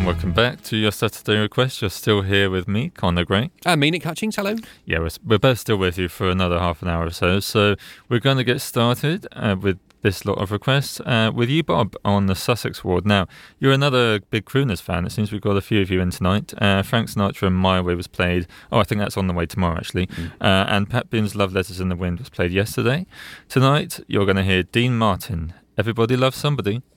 and welcome back to your Saturday Request. You're still here with me, Connor Gray. And me, Nick Hutchings, hello. Yeah, we're both still with you for another half an hour or so. So we're going to get started with this lot of requests with you, Bob, on the Sussex ward. Now, you're another big Crooners fan. It seems we've got a few of you in tonight. Frank Sinatra and My Way was played. Oh, I think that's on the way tomorrow, actually. And Pat Boon's Love Letters in the Wind was played yesterday. Tonight, you're going to hear Dean Martin. Everybody Loves Somebody.